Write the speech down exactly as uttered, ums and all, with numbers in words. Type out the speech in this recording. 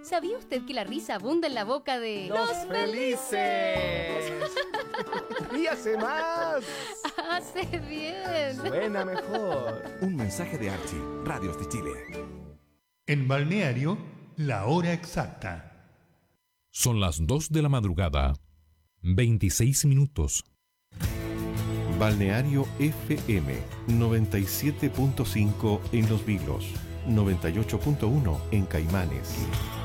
¿Sabía usted que la risa abunda en la boca de... ¡Los felices! ¡Ríase más! ¡Hace bien! Suena mejor. Un mensaje de Archie, Radios de Chile. En Balneario, la hora exacta. Son las dos de la madrugada, veintiséis minutos. Balneario F M noventa y siete punto cinco en Los Vilos, noventa y ocho punto uno en Caimanes.